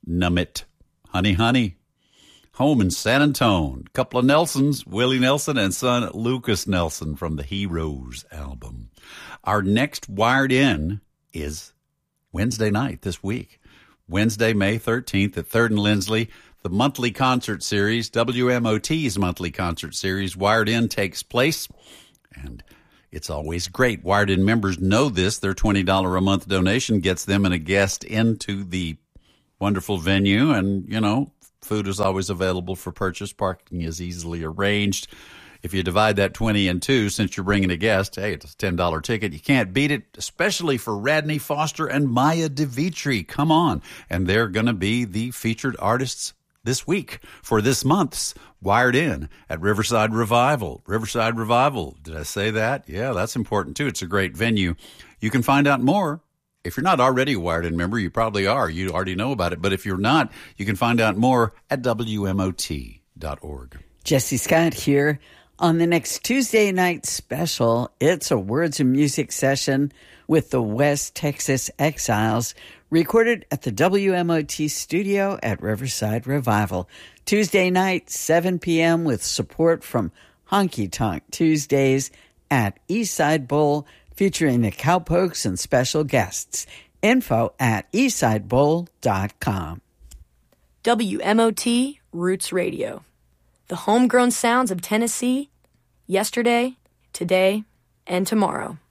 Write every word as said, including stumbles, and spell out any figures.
Numit, Honey Honey. Home in San Antone. Couple of Nelsons, Willie Nelson and son Lucas Nelson from the Heroes album. Our next Wired In is Wednesday night this week. Wednesday, May thirteenth at third and Lindsley. The monthly concert series, W M O T's monthly concert series, Wired In, takes place. And it's always great. Wired In members know this. Their twenty dollars a month donation gets them and a guest into the wonderful venue. And, you know, food is always available for purchase. Parking is easily arranged. If you divide that twenty in two, since you're bringing a guest, hey, it's a ten dollars ticket. You can't beat it, especially for Radney Foster and Maya DeVitri. Come on. And they're going to be the featured artists this week for this month's Wired In at Riverside Revival. Riverside Revival. Did I say that? Yeah, that's important too. It's a great venue. You can find out more. If you're not already a Wired In member, you probably are. You already know about it. But if you're not, you can find out more at W M O T dot org. Jesse Scott here. On the next Tuesday night special, it's a Words and Music session with the West Texas Exiles, recorded at the W M O T studio at Riverside Revival. Tuesday night, seven p.m., with support from Honky Tonk Tuesdays at Eastside Bowl, featuring the Cowpokes and special guests. Info at eastside bowl dot com. W M O T Roots Radio. The homegrown sounds of Tennessee, yesterday, today, and tomorrow.